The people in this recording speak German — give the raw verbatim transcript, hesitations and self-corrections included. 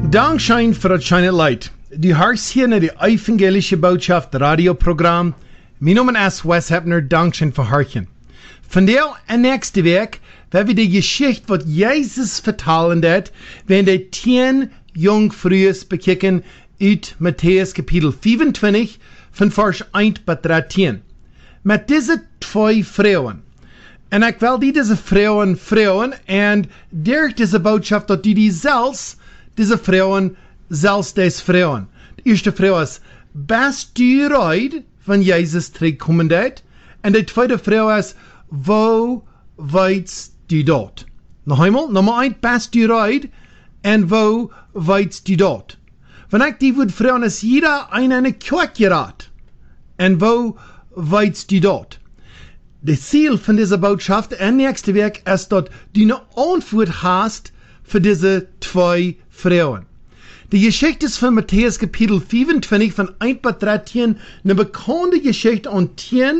Dankschein für das schöne Leid. Die hörst hier in die evangelische Botschaft Radioprogramm. Mein Name ist Wes Heppner. Dankschein für Hörchen. Von der und nächste Weg werden wir die Geschichte, was Jesus vertalen hat, wenn die zehn Jungfrühes bekicken uit Matthäus Kapitel vierundzwanzig von Vers eins bis dreizehn. Mit diesen zwei Frauen. Und ich will die diese Frauen frauen und durch diese Botschaft, dass die die selbst, diese Frauen, selbst des Frauen. Die erste Frau ist, bist du reid, wenn Jesus zurückkommen wird? Und die zweite Frau ist, wo weitst du dort? Noch einmal, Nummer eins, bist du reid? Und wo weitst du dort? Wenn ich die würde fragen, ist jeder in eine Kirche gerät. Und wo weitst du dort? Das Ziel von dieser Botschaft und nächste Weg ist, dass du eine Antwort hast für diese zwei Frauen. Die Geschichte ist von Matthäus Kapitel vierundzwanzig von eins bis dreizehn, eine bekannte Geschichte an zehn